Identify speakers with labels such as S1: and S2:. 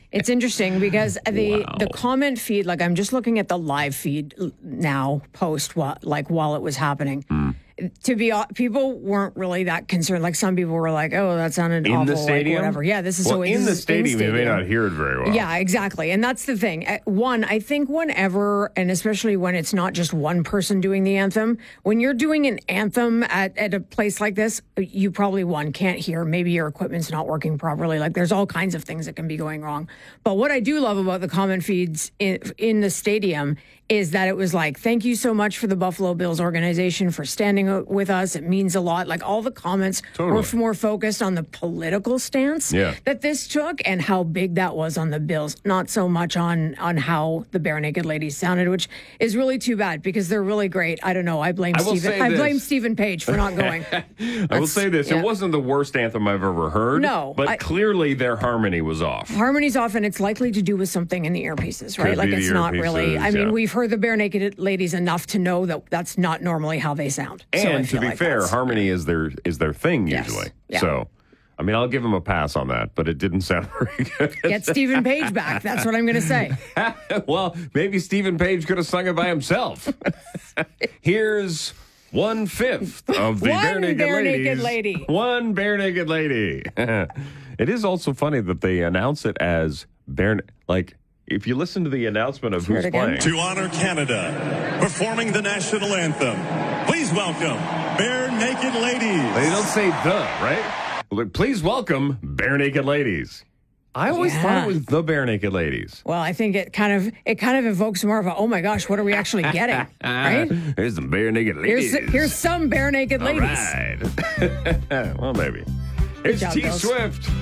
S1: It's interesting because the comment feed, like I'm just looking at the live feed now post while it was happening. People weren't really that concerned. Like some people were like, "Oh, that sounded awful."
S2: In the stadium,
S1: like, whatever. Yeah, this is
S2: in the stadium. You may not hear it very well.
S1: Yeah, exactly. And that's the thing. One, I think whenever, and especially when it's not just one person doing the anthem, when you're doing an anthem at a place like this, you probably can't hear. Maybe your equipment's not working properly. Like there's all kinds of things that can be going wrong. But what I do love about the comment feeds in the stadium is that it was like, thank you so much for the Buffalo Bills organization for standing with us. It means a lot. Like all the comments were more focused on the political stance that this took and how big that was on the Bills, not so much on how the Bare Naked Ladies sounded, which is really too bad because they're really great. I don't know. I blame Stephen Page for not going.
S2: I will say this. It wasn't the worst anthem I've ever heard.
S1: No.
S2: But clearly their harmony was off.
S1: Harmony's off, and it's likely to do with something in the earpieces, right? Like it's not really. I mean, we've heard the Bare Naked Ladies enough to know that that's not normally how they sound.
S2: And to be fair, harmony is their thing usually.
S1: Yeah.
S2: So, I mean, I'll give him a pass on that, but it didn't sound very good.
S1: Get Stephen Page back. That's what I'm going to say.
S2: Well, maybe Stephen Page could have sung it by himself. Here's 1/5 of the Bare Naked Ladies. One Bare Naked Lady. It is also funny that they announce it as if you listen to the announcement of who's playing.
S3: To honor Canada, performing the national anthem, please welcome Bare Naked Ladies.
S2: They don't say the, right? Please welcome Bare Naked Ladies. I always thought it was the Bare Naked Ladies.
S1: Well, I think it kind of evokes more of a, oh my gosh, what are we actually getting? Right?
S2: Here's some Bare Naked Ladies.
S1: Here's some Bare Naked Ladies.
S2: All right. Well, maybe. It's T. Swift.